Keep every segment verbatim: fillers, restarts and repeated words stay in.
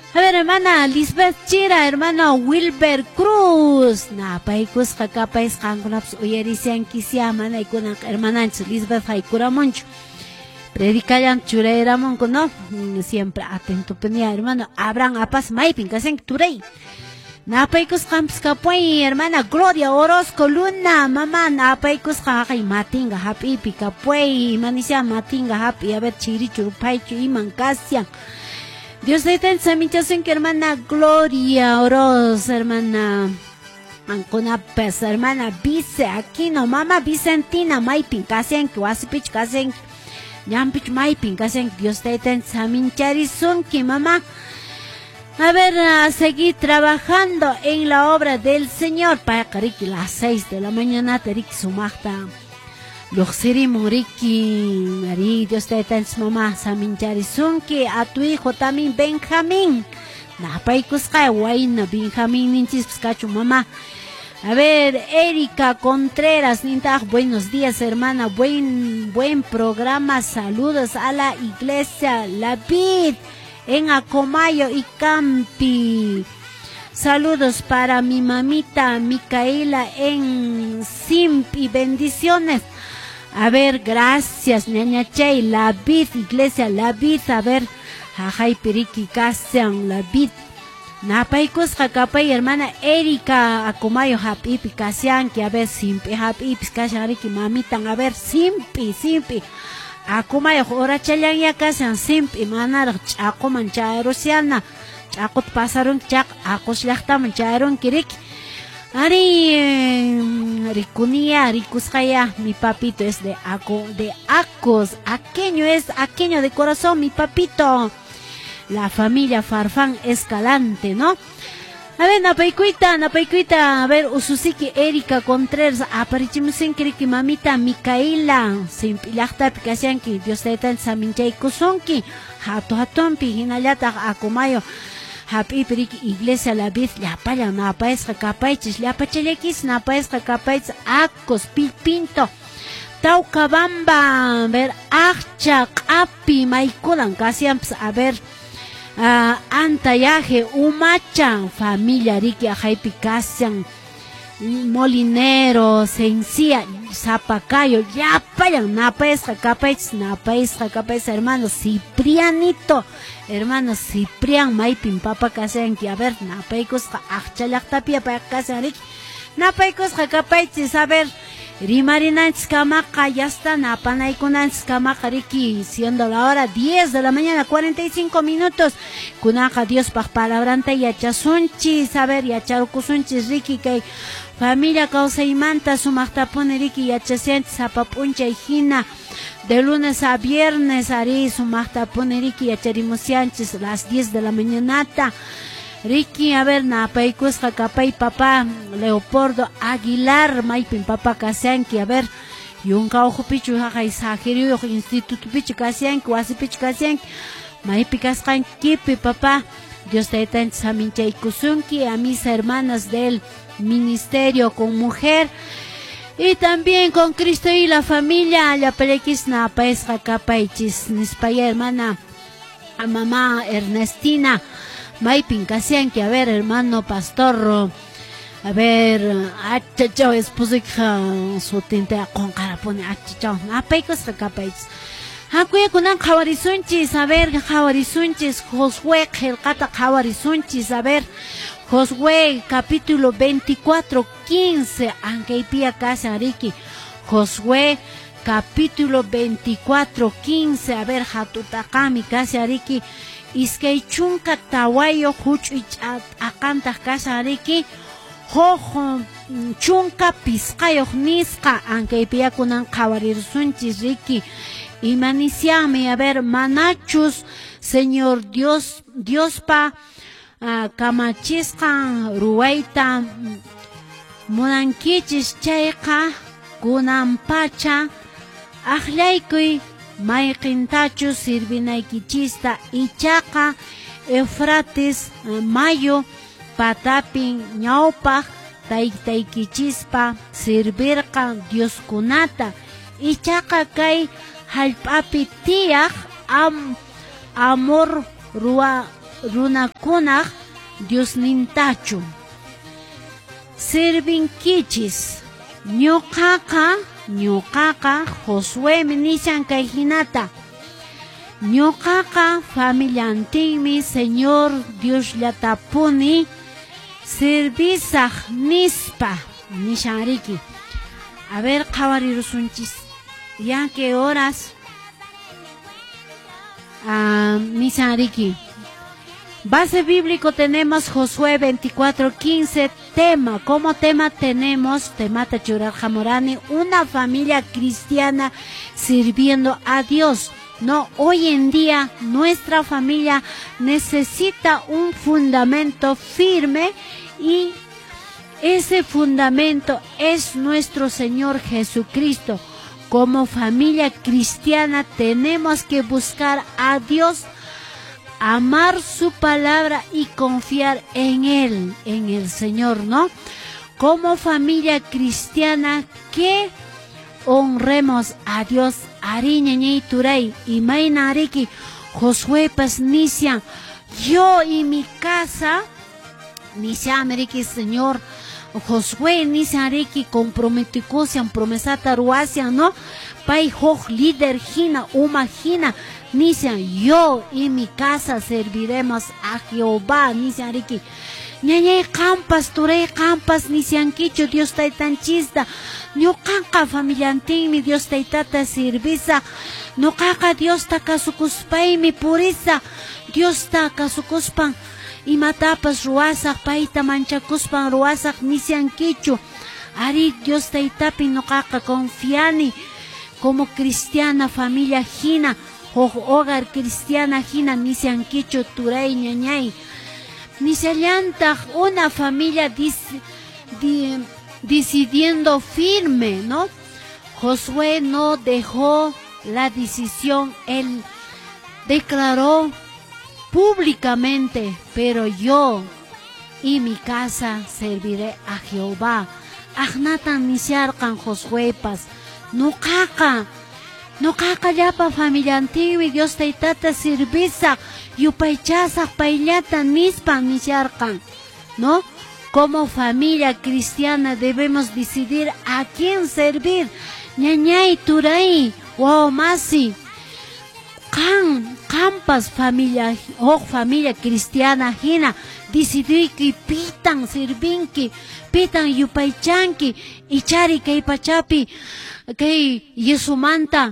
A ver, hermana Lisbeth Chira, hermano Wilber Cruz. Na paikus kakapais kankunaps uyerisian kisia mana ikunan hermananch Lisbeth haikura moncho. Predicayan chureiramon no siempre atento penía hermano Abraham Apas Maipin kasen turei. Na paikus kamps kapuay hermana Gloria Orozco Luna mamá na paikus kakay matinga happy pikapuay manisia matinga happy a ver chiri churupaichu iman kasian. Dios te ten samichasen que hermana Gloria Oroz, hermana Ancona Pes, hermana Vice, aquí no, mamá Vicentina, Maipin, Casen, Kuasipich, Casen, Yampich, Maipin, Casen, Dios te ten samincharizun, que mamá, a ver, a seguir trabajando en la obra del Señor, para que las seis de la mañana, Terik Sumachta. Luxiri Muriki, Mari, Dios te ten mamá, Samincharizun, que a tu hijo también Benjamín. Na paikusca, guayna, Benjamín, ninchis, cacho, mamá. A ver, Erika Contreras, Ninta, buenos días, hermana, buen, buen programa, saludos a la iglesia, La Vid, en Acomayo y Campi. Saludos para mi mamita Micaela en Simpi, bendiciones. A ver, gracias, ñaña Chay, La Vid, iglesia, La Vid, a ver, jajay piriki kasian, La Vid. Napaikus kakapay, hermana Erika, Acomayo, hapipi kasian, que a ver, simpi, hapipi, kasian, riki, mamitan, a ver, simpi, simpi. Acomayo, ora chayan ya kasian, simpi, manar, chako manchayro siana, chakot pasaron, chak, akos lakta manchayron, kiriki. Ari, eh, Ricunia, Ricuskaya, mi papito es de Aco, de Acos, aqueño es, aqueño de corazón, mi papito. La familia Farfán Escalante, ¿no? A ver, Napaicuita, Napaicuita, a ver, Ususiki, Erika Contreras, aparichimusen kiriki mamita Micaela, Simpilachta, Picasianki, Dios te tan Saminchay Kusonki, Hato Hatompi, Hinayata, Acomayo. Happy Pirik Iglesia La Vid, la paya, na paesca capaichis, la pachelequis, na paesca capaichis, acos, pilpinto, Taucabamba, a ver, Acha, Api, Maikulan, Casiamps, a ver, uh, Antayaje, Umacha, familia Riki, Ajaipi, Casian, Molinero, Sencilla, Zapacayo, ya payan, na paesca capaichis, na paesca capaichis, hermano Ciprianito. Hermano Ciprián, Maipin, papa casean que a ver, napaicos, achalactapia para casean, napaicos, jacapaitis, a ver, rimarinantes camaca, ya está, napanaiconantes camaca, Riki, siendo la hora diez de la mañana, cuarenta y cinco minutos, cunaja Dios pa palabrante y achasunchis, a ver, y acharucusunchis, Riki, que familia causa y manta, su mactapone, Riki, y achasiantes, zapapuncha y jina. De lunes a viernes, Ari, su magta pone Riki, acharimusianchis, las diez de la mañanata. Riki, a ver, na paikus, jacapay, papá, Leopoldo Aguilar, maipin, papá, Casianqui, a ver, yunca ojo pichu, jajay, sajirio, instituto pichu, Casianqui, wasi pichu, Casianqui, maipicas, kipi, papá, Dios te ten saminche kusunki, a mis hermanas del ministerio con mujer. Y también con Cristo y la familia, la pelequis na paesca capaichis, nispaya hermana, a mamá Ernestina, Maipin Casianqui, a ver, hermano pastor, a ver, achachao, esposija, su tinte con carapone, achachao, na paicos capaichis. Hakuya kunan jawarisunchis, a ver, jawarisunchis, Josué, Jelcata jawarisunchis, a ver, Josué, capítulo veinticuatro, quince, aunque pía casa Ariki. Josué, capítulo veinticuatro, quince, a ver, Hatutakami, casa Ariki. Iskei chunka tawayo, huchich akanta casa Ariki. Jojo, chunka piscayo, niska, aunque pía kunan kawarirsunchis Riki. Y maniciame, a ver, manachus, Señor Dios, Dios pa. Uh, kamachisqa ruwaita munankichis chayqa kunampacha aklaykuy mayqintachu sirvinaykichista ichaqa Eufrates uh, mayo patapin ñawpaq taytaykichispa sirvirqa Dioskunata ichaqa kay hallp'api tiyaq am amor ruwa runakunaq Dios nintachu. Sirvinkichis. Ñuqaqa, ñuqaqa Josué nishan kay hinata. Ñuqaqa familiantinmi Señor Dios latapuni servisaq nispa nishanriki. A ver, qawarirusunchis. Ya que horas ah, nishanriki. Base bíblico tenemos Josué veinticuatro quince, tema, como tema tenemos, temata Churar Jamorani, una familia cristiana sirviendo a Dios. No, hoy en día nuestra familia necesita un fundamento firme y ese fundamento es nuestro Señor Jesucristo. Como familia cristiana tenemos que buscar a Dios, amar su palabra y confiar en Él, en el Señor, ¿no? Como familia cristiana que honremos a Dios, ari ñañay turay, y mainariki, Josué pas nisya, yo y mi casa, nisya ameriki Señor, Josué nisya ariki comprometikusian, promesata ruasian, ¿no? Pai hoj líder hina, uma hina, Nisya, yo y mi casa serviremos a Jehová, nisya riki. Ñañay campas, turay campas, nisyankichu, Dios taytanchista. Ñuqanqa familiantimi, Dios taytata servisa. Ñuqaqa Dios ta kasukuspaymi purisa. Dios ta kasukuspan. Imatapas ruasaq, payta manchakuspan ruasaq, nisyankichu. Ari Dios taytapi ñuqaqa confiani. Como cristiana familia hina. Hogar cristiana hina nisyankichu turay ñañay. Nisyallantaq una familia dis, di, decidiendo firme, ¿no? Josué no dejó la decisión, él declaró públicamente, pero yo y mi casa serviré a Jehová. Agnatan nisyarqan Josué pas, nuqaqa Nuqaqa llapa familiantiwi Dios taytata servisa yupaychasaq payllata nispa nisharqan, ¿no? Como familia cristiana debemos decidir a quién servir. Ñañay turay, wow masi, kan, campas familia, oh familia cristiana hina, decidiki pitan servinki, pitan yupaychanki, ichari kay pachapi, kay Yesumanta,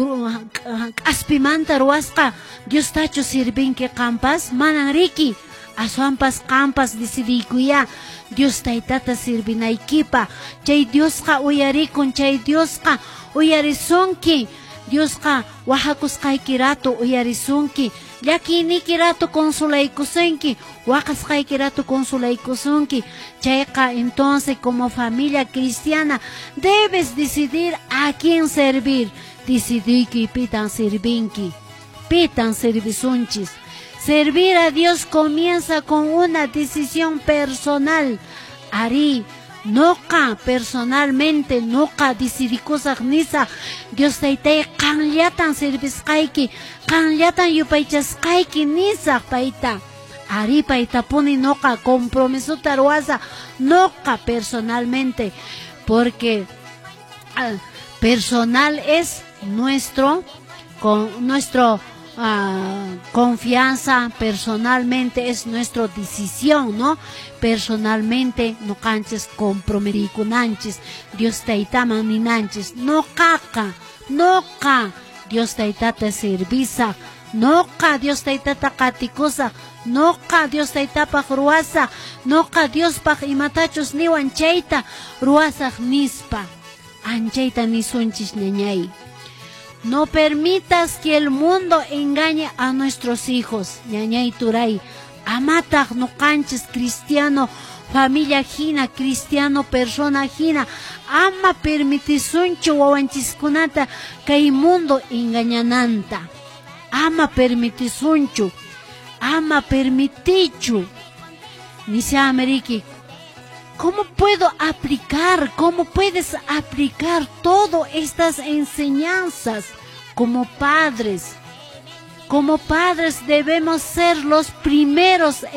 aspimanta ruasqa, Dios tacho sirvinki campas, mananriki, asuampas campas decidikuya, Dios taytata sirvinaykipa, chay Diosqa uyarikun, chay Diosqa uyarisunki, Diosqa wahakusqaykirato uyarisunki, llakiniki rato consulaykusunki, waqasqayki rato consulaykusunki. Chayqa entonces como familia cristiana debes decidir a quién servir. Decidiki pitan servinki, pitan servisunchis. Servir a Dios comienza con una decisión personal. Ari, noqa personalmente, noqa decidikusaq nisa, Dios taytay qanllatan servisqayki, qanllatan yupaychasqayki nisa payta. Ari payta puni noqa compromisota ruasa, noqa personalmente, porque uh, personal es nuestro, con nuestro Uh, confianza, personalmente es nuestra decisión, ¿no? Personalmente no canches comprometikunanches, Dios taitaman ninanches, no caca, no ca, Dios taitata servisa, no ca, Dios taitata katikusa, no ca, Dios taitapa ruasa, no ca, Dios pa imatachos ni wanchaita, ruasa nispa, anchaita ni sunchis ñañay. No permitas que el mundo engañe a nuestros hijos. Ñañay turay. Amata no canches cristiano, familia jina, cristiano, persona jina. Ama permitisuncho wawanchiskunata kay mundo engañananta. Ama permitisuncho. Ama permitichu. Nice Ameriki. ¿Cómo puedo aplicar, cómo puedes aplicar todas estas enseñanzas como padres, como padres debemos ser los primeros